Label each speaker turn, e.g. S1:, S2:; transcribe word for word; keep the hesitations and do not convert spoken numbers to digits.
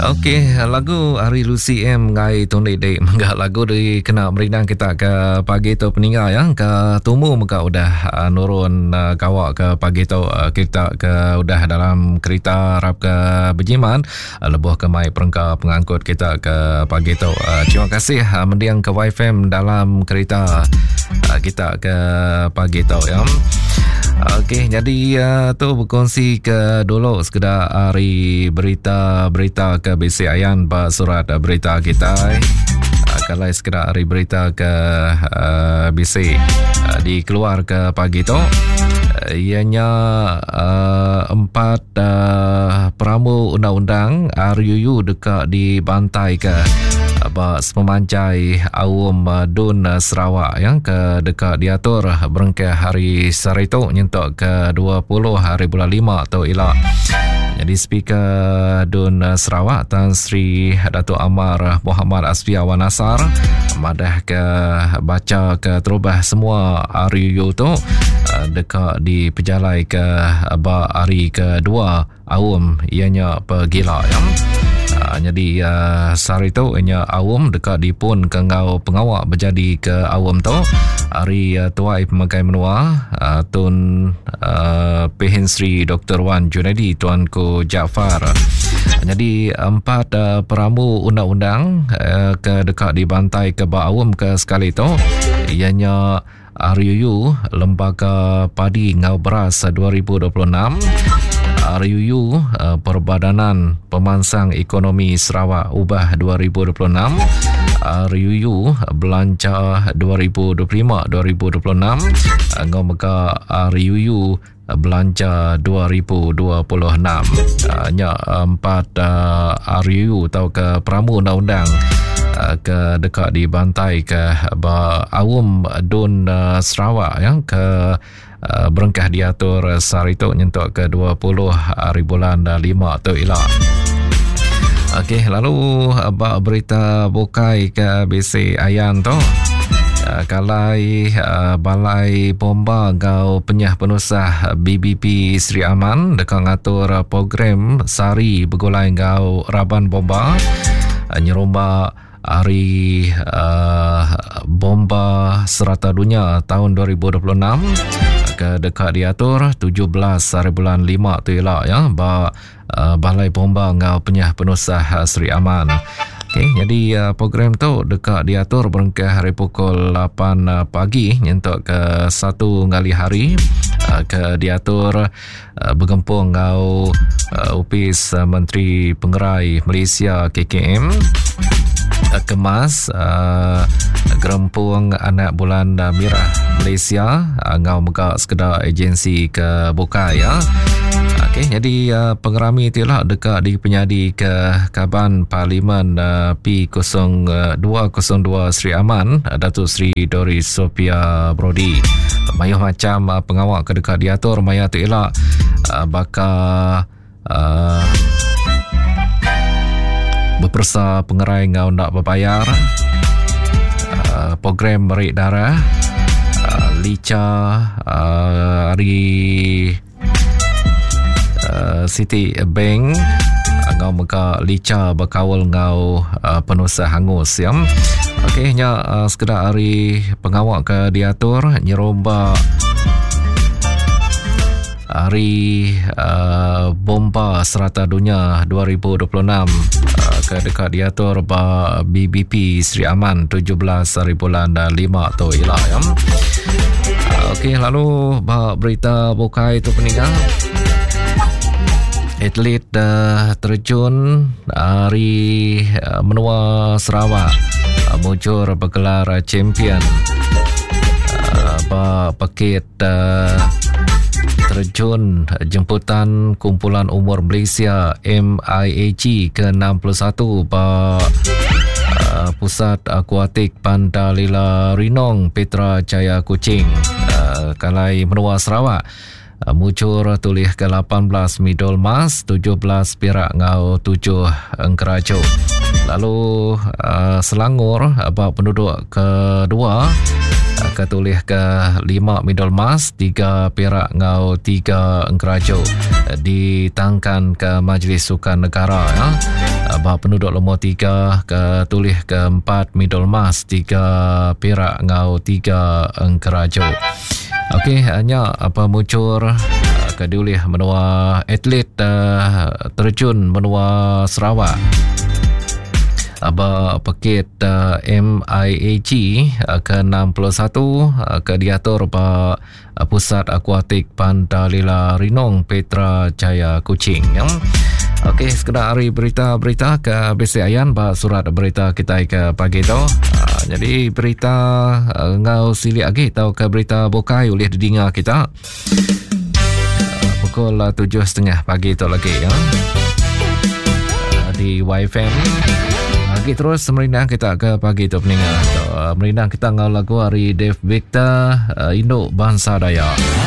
S1: Okey, lagu Hari Lucy M ngai Tony Dek menggak lagu di kena merindang kita ke pagi tu peninggal ya ke tumu muka udah uh, nurun uh, kawak ke pagi tu uh, kita ke udah dalam kereta rap ke Bejiman uh, lebuh ke mai perengka pengangkut kita ke pagi tu. Uh, terima kasih uh, mendiang ke Y F M dalam kereta uh, kita ke pagi tu ya. Okey, jadi uh, tu berkongsi ke dulu sekedar hari berita-berita ke B C Ayan ba surat uh, berita kita. Uh, kalau sekedar hari berita ke uh, B C uh, dikeluar ke pagi tu uh, ianya uh, empat uh, peramu undang-undang R U U dekat dibantai ke ba pemancai awam Dun Sarawak yang ke dekat diatur berengkah hari Sarito nyentuk ke dua puluh hari bulan lima atau elak. Jadi speaker Dun Sarawak Tan Sri Datuk Amar Muhammad Asfi Awan Nasar madah ke baca ke terubah semua R U U tu dekat di pejalai ke ba hari kedua awam ianya pergila yang Uh, jadi uh, sehari tu ianya awam dekat di pun kengau pengawak berjadi ke awam tu hari uh, tuai pemakai menua uh, Tun uh, Pehin Sri Doktor Wan Junaidi Tuanku Jaafar. Jadi empat uh, peramu undang-undang uh, ke dekat dibantai ke ba awam ke sekali tu ianya R U U Lembaga Padi Ngau Beras dua ribu dua puluh enam, R U U uh, Perbadanan Pemansang Ekonomi Sarawak Ubah dua ribu dua puluh enam, R U U Belanja dua ribu dua puluh lima dua ribu dua puluh enam, uh, ngau meka R U U Belanja dua ribu dua puluh enam. Uh, nya empat uh, R U U atau ke peramu undang-undang ke dekat dibantai ke ba awam Dun uh, Sarawak yang ke uh, berengkah diatur Sarito nyentuk ke dua puluh hari bulan lima atau elak. Okey, lalu ba berita bukai ke B C Ayan tu uh, kalai uh, balai bomba gau penyah penusah B B P Sri Aman dekat ngatur program sari begulai gau raban bomba uh, nyeromba hari uh, bomba serata dunia tahun dua ribu dua puluh enam ke dekat diatur tujuh belas hari bulan lima tu elak ya ba uh, balai bomba ngau penyah penusah Sri Aman. Okey, jadi uh, program tu dekat diatur berengkah hari pukul lapan uh, pagi nyentuk ke satu ngali hari uh, ke diatur uh, bergempung ngau uh, Upis uh, Menteri Pengerai Malaysia K K M kemas uh, gerempung anak bulan uh, Mirah Malaysia uh, ngau mega sekedar agensi ke buka ya. Okey, jadi uh, pengerami itulah dekat di penyadi ke Kaban Parlimen uh, P dua kosong dua Sri Aman uh, Datuk Sri Doris Sophia Brody mayuh macam uh, pengawal ke dekat diatur maya tu elak uh, bakal uh, berpersa pengerai ngau nak berbayar uh, program merik darah uh, lica uh, hari uh, City Bank uh, ngau meka lica berkawal ngau uh, penusah hangus ya. Okey, nya uh, sekedar hari pengawal ke diatur nyeromba hari uh, bomba serata dunia dua ribu dua puluh enam uh, ke dekat diatur ba B B P Sri Aman tujuh belas hari bulan lima tu elak ya. Uh, Okey, lalu ba berita bukai tu peninggal atlet uh, terjun hari uh, menua Sarawak uh, mujur bergelar uh, champion uh, ba paket uh, terjun jemputan kumpulan umur Malaysia M I A G ke enam puluh satu ba uh, Pusat Akuatik Pandalila Rinong Petra Jaya Kuching uh, kalai menua Sarawak uh, mujur tulih ke lapan belas medal emas, tujuh belas perak ngau tujuh engkerajo. Lalu uh, Selangor uh, penduduk kedua ketulih ke lima medal emas, tiga perak ngau tiga engkerajo ditangkan ke Majlis Sukan Negara ya. Bah penduduk lemah tiga ke tulih keempat middle mas tiga Perak ngau tiga Engkerajo. Okey, hanya apa muncur ke diulih menua atlet uh, terjun menua Sarawak. Aba Pekit uh, M I A G uh, ke enam puluh satu uh, ke diatur ba uh, Pusat Akuatik Pantalila Rinong Petra Jaya Kuching. Ya. Okey, sekedar hari berita-berita ke B C Ayan ba surat berita kita ke pagi tu. Uh, jadi berita uh, ngau sili agi tau ke berita bokai oleh didengar kita. Uh, pukul uh, tujuh tiga puluh pagi tu lagi ya. Uh, di Y F M. Lagi terus merindang kita ke pagi tu peningat. Uh, merindang kita ngau lagu hari Dave Victor uh, Induk Bangsa Dayak.